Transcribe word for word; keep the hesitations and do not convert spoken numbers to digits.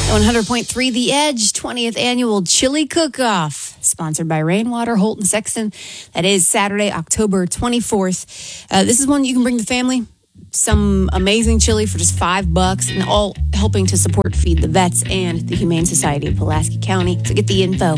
one hundred point three The Edge, twentieth Annual Chili Cook-Off, sponsored by Rainwater, Holt and Sexton. That is Saturday, October twenty-fourth. Uh, this is one you can bring the family. Some amazing chili for just five bucks, and all helping to support Feed the Vets and the Humane Society of Pulaski County. So get the info